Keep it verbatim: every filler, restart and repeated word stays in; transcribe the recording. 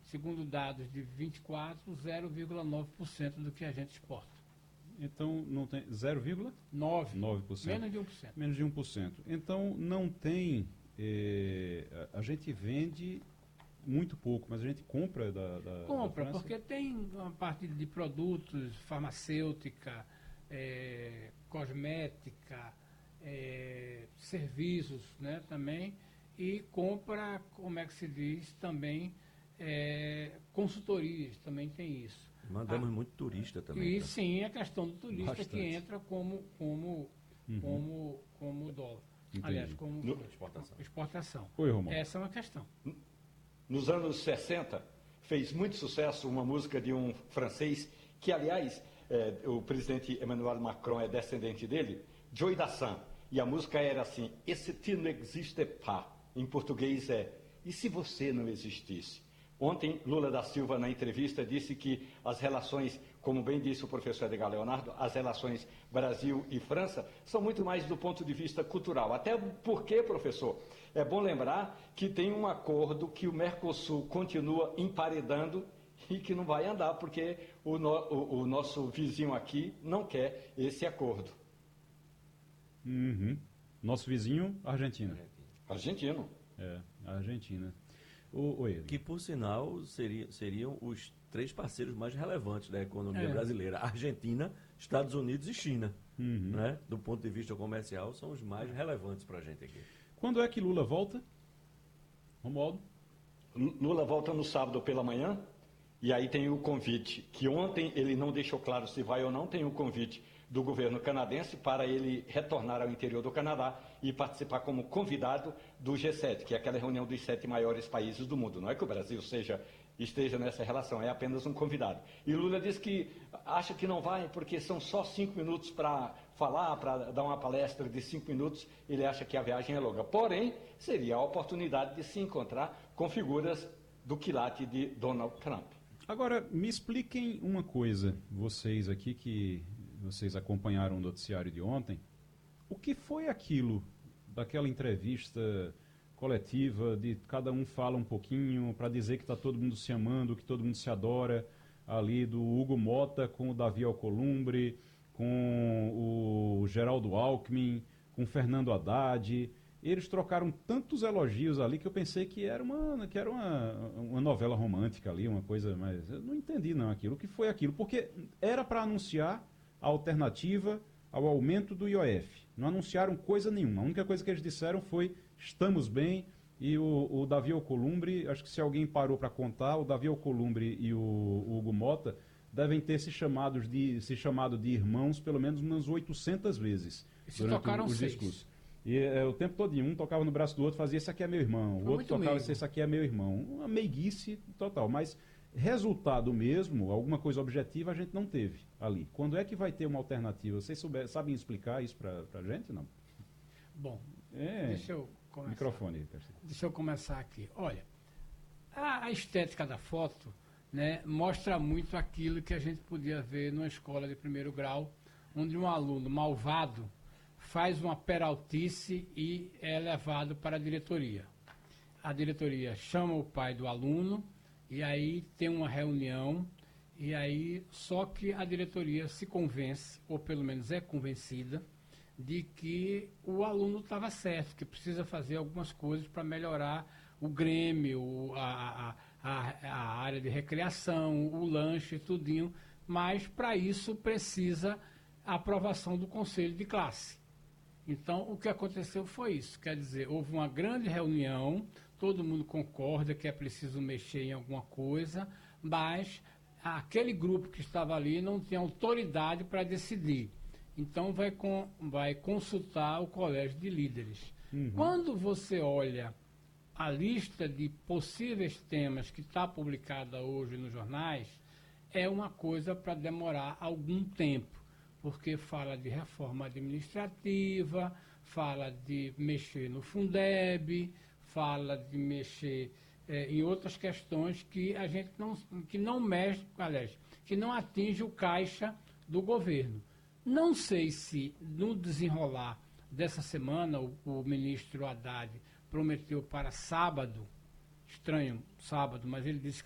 segundo dados de vinte e quatro, zero vírgula nove por cento do que a gente exporta. Então, não tem zero vírgula nove por cento. Menos de um por cento. Menos de um por cento. Então, não tem... Eh, a, a gente vende muito pouco, mas a gente compra da, da Compra, da porque tem uma parte de produtos, farmacêutica, é, cosmética, é, serviços, né, também, e compra, como é que se diz, também é, consultorias, também tem isso. Mandamos ah, muito turista também. E tá? sim, a questão do turista Bastante. que entra como, como, Uhum. como, como dólar. Entendi. Aliás, como No, exportação. exportação. Oi, Romulo. Essa é uma questão. Nos anos sessenta, fez muito sucesso uma música de um francês, que, aliás, é, o presidente Emmanuel Macron é descendente dele, Joy Dassin. E a música era assim, « Et si tu n'existais pas ?» Em português é, e se você não existisse? Ontem, Lula da Silva, na entrevista, disse que as relações, como bem disse o professor Edgar Leonardo, as relações Brasil e França são muito mais do ponto de vista cultural. Até porque, professor, é bom lembrar que tem um acordo que o Mercosul continua emparedando e que não vai andar, porque o, no, o, o nosso vizinho aqui não quer esse acordo. Uhum. Nosso vizinho, Argentina. Argentino. É, a Argentina. O, oi, Que, por sinal, seria, seriam os três parceiros mais relevantes da economia É. brasileira. Argentina, Estados Unidos e China. Uhum. Né? Do ponto de vista comercial, são os mais relevantes para a gente aqui. Quando é que Lula volta? Romualdo? Lula volta no sábado pela manhã, e aí tem o convite, que ontem ele não deixou claro se vai ou não, tem o convite do governo canadense para ele retornar ao interior do Canadá e participar como convidado do G sete, que é aquela reunião dos sete maiores países do mundo. Não é que o Brasil seja, esteja nessa relação, é apenas um convidado. E Lula diz que acha que não vai porque são só cinco minutos para falar, para dar uma palestra de cinco minutos, ele acha que a viagem é longa. Porém, seria a oportunidade de se encontrar com figuras do quilate de Donald Trump. Agora, me expliquem uma coisa, vocês aqui que vocês acompanharam o noticiário de ontem, o que foi aquilo daquela entrevista coletiva, de cada um fala um pouquinho, para dizer que está todo mundo se amando, que todo mundo se adora, ali do Hugo Mota com o Davi Alcolumbre, com o Geraldo Alckmin, com o Fernando Haddad. Eles trocaram tantos elogios ali que eu pensei que era uma, que era uma, uma novela romântica ali, uma coisa, mas eu não entendi não aquilo. O que foi aquilo? Porque era para anunciar a alternativa ao aumento do I O F. Não anunciaram coisa nenhuma. A única coisa que eles disseram foi estamos bem, e o, o Davi Alcolumbre, acho que se alguém parou para contar, o Davi Alcolumbre e o, o Hugo Mota devem ter se, chamados de, se chamado de irmãos pelo menos umas oitocentas vezes. E se durante tocaram os seis. discursos. E é, o tempo todo, um tocava no braço do outro, fazia esse aqui é meu irmão, o Foi outro muito tocava meigo. esse aqui é meu irmão. Uma meiguice total, mas resultado mesmo, alguma coisa objetiva a gente não teve ali. Quando é que vai ter uma alternativa? Vocês souber, sabem explicar isso para a gente, não? Bom, É, deixa eu começar. microfone, Percy. Deixa eu começar aqui. Olha, a, a estética da foto, né, mostra muito aquilo que a gente podia ver numa escola de primeiro grau, onde um aluno malvado faz uma peraltice e é levado para a diretoria. A diretoria chama o pai do aluno e aí tem uma reunião e aí só que a diretoria se convence, ou pelo menos é convencida, de que o aluno estava certo, que precisa fazer algumas coisas para melhorar o Grêmio, a, a, a, a área de recreação, o lanche, tudinho, mas para isso precisa a aprovação do conselho de classe. Então, o que aconteceu foi isso, quer dizer, houve uma grande reunião, todo mundo concorda que é preciso mexer em alguma coisa, mas aquele grupo que estava ali não tinha autoridade para decidir. Então, vai, com, vai consultar o colégio de líderes. Uhum. Quando você olha a lista de possíveis temas que está publicada hoje nos jornais, é uma coisa para demorar algum tempo. Porque fala de reforma administrativa, fala de mexer no Fundeb, fala de mexer é, em outras questões que a gente não, que não mexe, aliás, que não atinge o caixa do governo. Não sei se no desenrolar dessa semana o, o ministro Haddad prometeu para sábado, estranho, sábado, mas ele disse